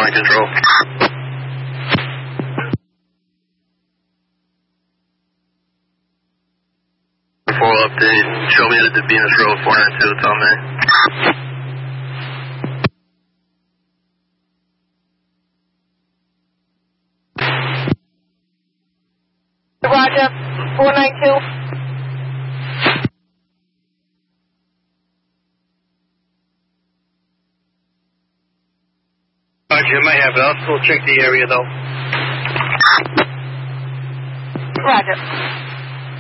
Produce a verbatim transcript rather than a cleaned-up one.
Morning Control. Full update. Show me the Venus Road four nine two. Tell me. Roger. four nine two. Roger, I might have it. I'll still check the area though. Roger.